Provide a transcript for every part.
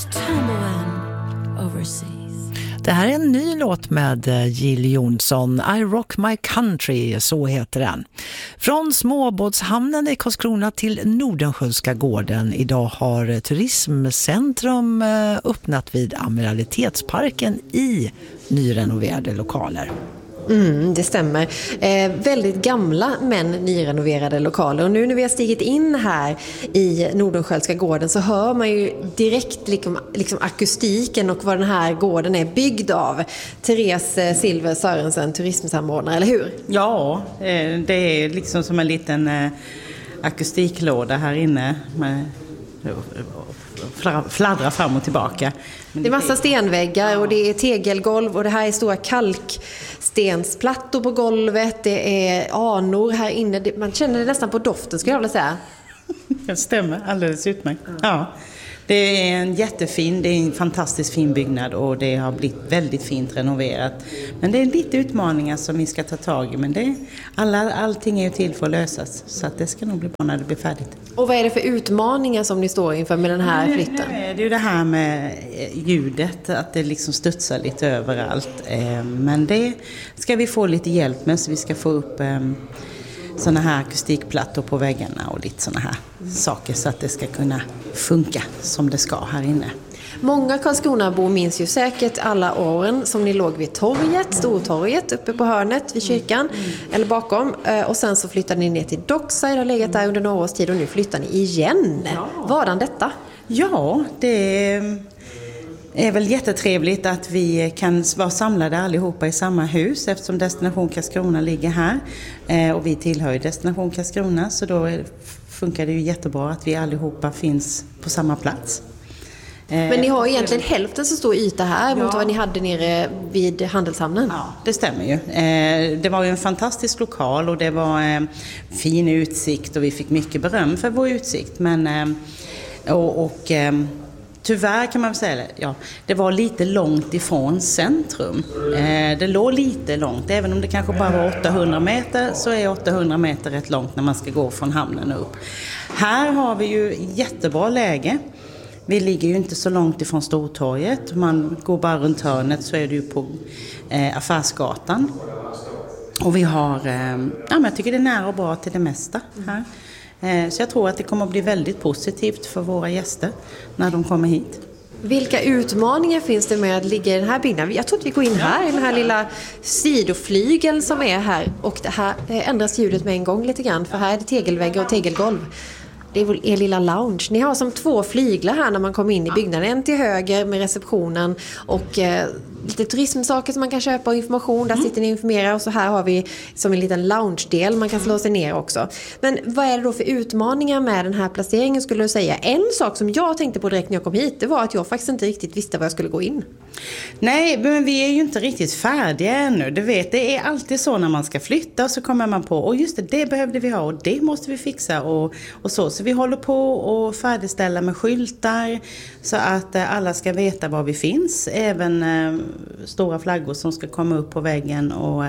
tumbling overseas. Det här är en ny låt med Jill Johnson, I Rock My Country, så heter den. Från småbåtshamnen i Karlskrona till Nordenskiöldska gården. Idag har Turismcentrum öppnat vid Amiralitetsparken i nyrenoverade lokaler. Det stämmer. Väldigt gamla men nyrenoverade lokaler. Och nu när vi har stigit in här i Nordenskiöldska gården så hör man ju direkt liksom akustiken och vad den här gården är byggd av. Therese Silver Sörensen, turismsamordnare, eller hur? Ja, det är liksom som en liten akustiklåda här inne med fladdra fram och tillbaka. Det är massa stenväggar och det är tegelgolv och det här är stora kalkstensplattor på golvet. Det är anor här inne. Man känner det nästan på doften, skulle jag vilja säga. Det stämmer, alldeles utmärkt. Ja. Det är det är en fantastiskt fin byggnad och det har blivit väldigt fint renoverat. Men det är lite utmaningar som vi ska ta tag i. Men allting är ju till för att lösas, så att det ska nog bli bra när det blir färdigt. Och vad är det för utmaningar som ni står inför med den här flytten? Det är ju det här med ljudet, att det liksom studsar lite överallt. Men det ska vi få lite hjälp med, så vi ska få upp såna här akustikplattor på väggarna och lite såna här saker så att det ska kunna funka som det ska här inne. Många Karlskronabor minns ju säkert alla åren som ni låg vid torget, Stortorget, uppe på hörnet vid kyrkan, eller bakom. Och sen så flyttade ni ner till Dockside, har legat där under några års tid och nu flyttar ni igen. Ja. Vadan detta? Ja, det är väl jättetrevligt att vi kan vara samlade allihopa i samma hus eftersom Destination Karlskrona ligger här. Och vi tillhör ju Destination Karlskrona, så då funkar det ju jättebra att vi allihopa finns på samma plats. Men ni har egentligen hälften så stor yta här mot vad ni hade nere vid Handelshamnen. Ja, det stämmer ju. Det var ju en fantastisk lokal och det var fin utsikt och vi fick mycket beröm för vår utsikt. Men tyvärr kan man säga, det var lite långt ifrån centrum. Det låg lite långt, även om det kanske bara var 800 meter så är 800 meter rätt långt när man ska gå från hamnen upp. Här har vi ju jättebra läge. Vi ligger ju inte så långt ifrån Stortorget. Man går bara runt hörnet så är det ju på Affärsgatan. Och vi har, jag tycker det är nära och bra till det mesta här. Så jag tror att det kommer att bli väldigt positivt för våra gäster när de kommer hit. Vilka utmaningar finns det med att ligga i den här byggnaden? Jag tror att vi går in här i den här lilla sidoflygeln som är här. Och det här ändras ljudet med en gång lite grann, för här är det tegelväggar och tegelgolv. Det är er lilla lounge. Ni har som 2 flyglar här när man kommer in i byggnaden. En till höger med receptionen och lite turismsaker som man kan köpa och information. Där sitter ni och informerar. Och så här har vi som en liten lounge-del. Man kan slå sig ner också. Men vad är det då för utmaningar med den här placeringen, skulle du säga? En sak som jag tänkte på direkt när jag kom hit, det var att jag faktiskt inte riktigt visste var jag skulle gå in. Nej, men vi är ju inte riktigt färdiga ännu. Du vet, det är alltid så när man ska flytta och så kommer man på, och just det behövde vi ha och det måste vi fixa och så. Så vi håller på att färdigställa med skyltar så att alla ska veta var vi finns. Även stora flaggor som ska komma upp på väggen och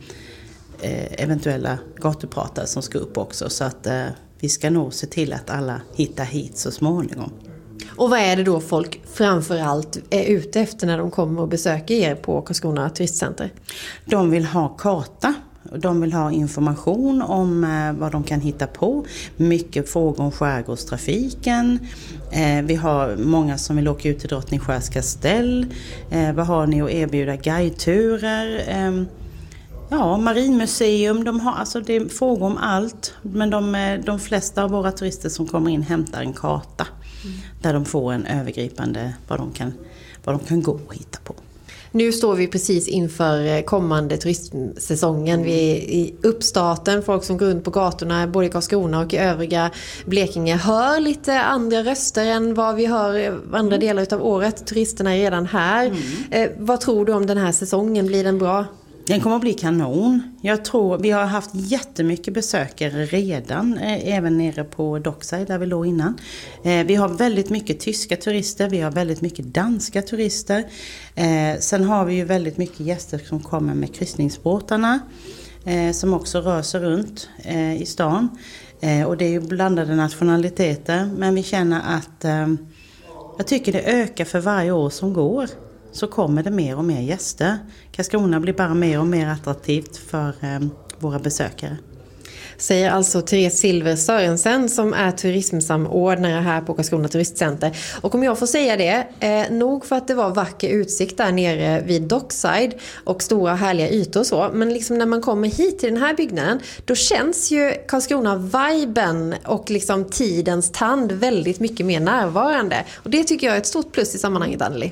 eventuella gatupratare som ska upp också. Så att vi ska nog se till att alla hittar hit så småningom. Och vad är det då folk framförallt är ute efter när de kommer och besöker er på Karlskrona Turistcenter? De vill ha karta. De vill ha information om vad de kan hitta på. Mycket frågor om skärgårdstrafiken. Vi har många som vill åka ut till Drottningskärs kastell. Vad har ni att erbjuda? Guideturer. Marinmuseum. Det är frågor om allt. Men de flesta av våra turister som kommer in hämtar en karta. Där de får en övergripande vad de kan gå och hitta på. Nu står vi precis inför kommande turistsäsongen. Vi är i uppstarten. Folk som går runt på gatorna både i Karlskrona och i övriga Blekinge hör lite andra röster än vad vi hör andra delar av året. Turisterna är redan här. Vad tror du om den här säsongen? Blir den bra? Den kommer att bli kanon. Jag tror vi har haft jättemycket besökare redan, även nere på Dockside där vi låg innan. Vi har väldigt mycket tyska turister, vi har väldigt mycket danska turister. Sen har vi ju väldigt mycket gäster som kommer med kryssningsbåtarna som också rör sig runt i stan. Och det är ju blandade nationaliteter, men vi känner att Jag tycker det ökar för varje år som går. Så kommer det mer och mer gäster. Karlskrona blir bara mer och mer attraktivt för våra besökare. Säger alltså Therese Silver Sörensen som är turismsamordnare här på Karlskrona Turistcenter. Och om jag får säga det, nog för att det var vacker utsikt där nere vid Dockside och stora härliga ytor och så. Men liksom när man kommer hit till den här byggnaden, då känns ju Karlskrona-viben och liksom tidens tand väldigt mycket mer närvarande. Och det tycker jag är ett stort plus i sammanhanget, Anneli.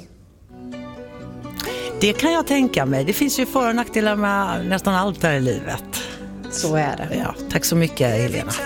Det kan jag tänka mig. Det finns ju för- och nackdelar med nästan allt här i livet. Så är det. Ja, tack så mycket, Helena.